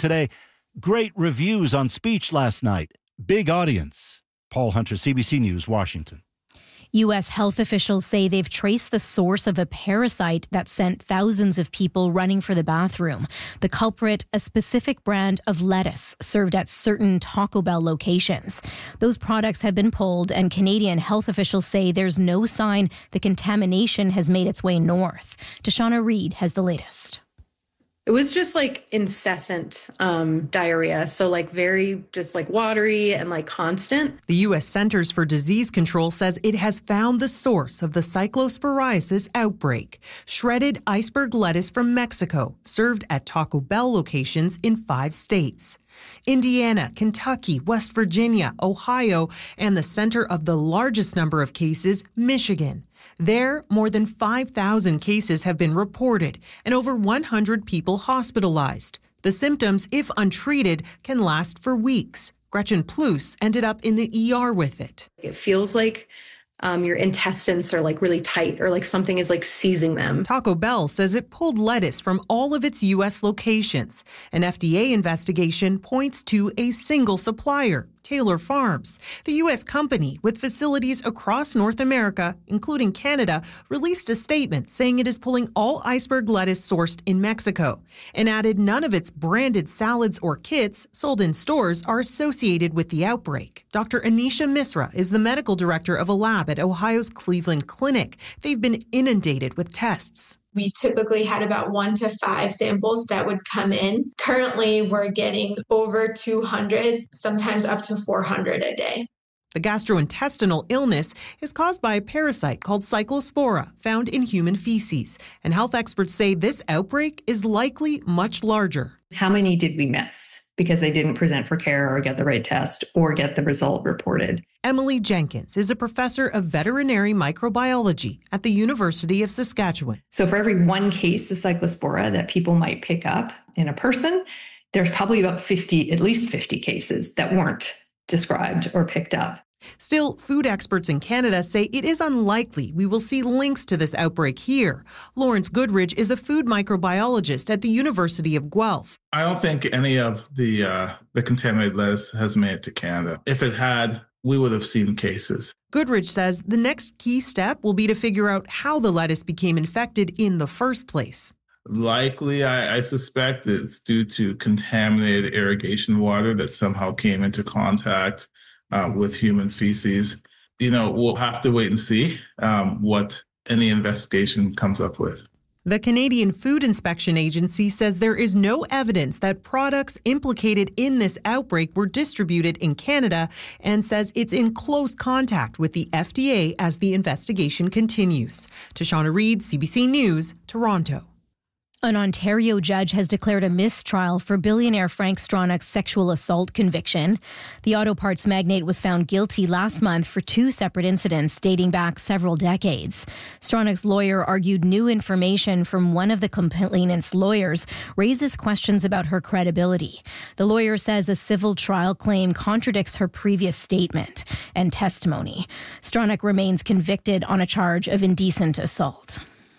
today. Great reviews on Speech last night. Big audience. Paul Hunter, CBC News, Washington. U.S. health officials say they've traced the source of a parasite that sent thousands of people running for the bathroom. The culprit, a specific brand of lettuce served at certain Taco Bell locations. Those products have been pulled, and Canadian health officials say there's no sign the contamination has made its way north. Tashana Reed has the latest. It was just like incessant diarrhea. So like very just like watery and like constant. The U.S. Centers for Disease Control says it has found the source of the cyclosporiasis outbreak. Shredded iceberg lettuce from Mexico, served at Taco Bell locations in 5 states. Indiana, Kentucky, West Virginia, Ohio, and the center of the largest number of cases, Michigan. There, more than 5,000 cases have been reported and over 100 people hospitalized. The symptoms, if untreated, can last for weeks. Gretchen Plus ended up in the ER with it. It feels like your intestines are like really tight or like something is like seizing them. Taco Bell says it pulled lettuce from all of its U.S. locations. An FDA investigation points to a single supplier, Taylor Farms. The U.S. company, with facilities across North America, including Canada, released a statement saying it is pulling all iceberg lettuce sourced in Mexico and added none of its branded salads or kits sold in stores are associated with the outbreak. Dr. Anisha Misra is the medical director of a lab at Ohio's Cleveland Clinic. They've been inundated with tests. We typically had about 1 to 5 samples that would come in. Currently, we're getting over 200, sometimes up to 400 a day. The gastrointestinal illness is caused by a parasite called Cyclospora, found in human feces. And health experts say this outbreak is likely much larger. How many did we miss because they didn't present for care or get the right test or get the result reported? Emily Jenkins is a professor of veterinary microbiology at the University of Saskatchewan. So for every 1 case of Cyclospora that people might pick up in a person, there's probably about at least 50 cases that weren't described or picked up. Still, food experts in Canada say it is unlikely we will see links to this outbreak here. Lawrence Goodridge is a food microbiologist at the University of Guelph. I don't think any of the contaminated lettuce has made it to Canada. If it had, we would have seen cases. Goodridge says the next key step will be to figure out how the lettuce became infected in the first place. Likely, I suspect it's due to contaminated irrigation water that somehow came into contact with human feces. We'll have to wait and see what any investigation comes up with. The Canadian Food Inspection Agency says there is no evidence that products implicated in this outbreak were distributed in Canada and says it's in close contact with the FDA as the investigation continues. Tashana Reed, CBC News, Toronto. An Ontario judge has declared a mistrial for billionaire Frank Stronach's sexual assault conviction. The auto parts magnate was found guilty last month for 2 separate incidents dating back several decades. Stronach's lawyer argued new information from one of the complainant's lawyers raises questions about her credibility. The lawyer says a civil trial claim contradicts her previous statement and testimony. Stronach remains convicted on a charge of indecent assault.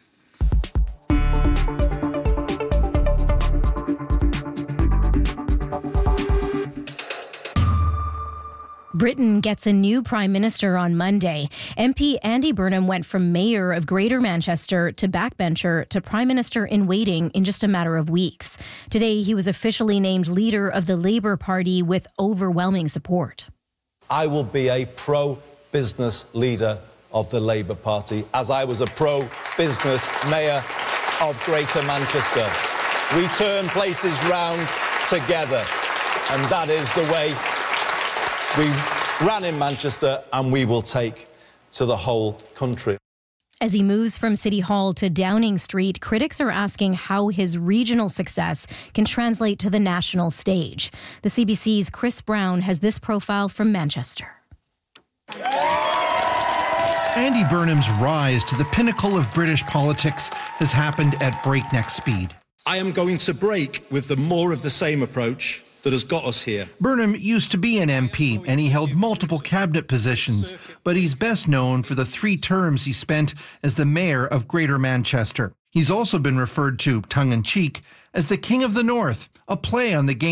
Britain gets a new Prime Minister on Monday. MP Andy Burnham went from Mayor of Greater Manchester to backbencher to Prime Minister in waiting in just a matter of weeks. Today, he was officially named leader of the Labour Party with overwhelming support. I will be a pro-business leader of the Labour Party, as I was a pro-business Mayor of Greater Manchester. We turn places round together, and that is the way we ran in Manchester, and we will take to the whole country. As he moves from City Hall to Downing Street, critics are asking how his regional success can translate to the national stage. The CBC's Chris Brown has this profile from Manchester. Andy Burnham's rise to the pinnacle of British politics has happened at breakneck speed. I am going to break with the more of the same approach that has got us here. Burnham used to be an MP, and he held multiple cabinet positions, but he's best known for the 3 terms he spent as the mayor of Greater Manchester. He's also been referred to, tongue-in-cheek, as the King of the North, a play on the game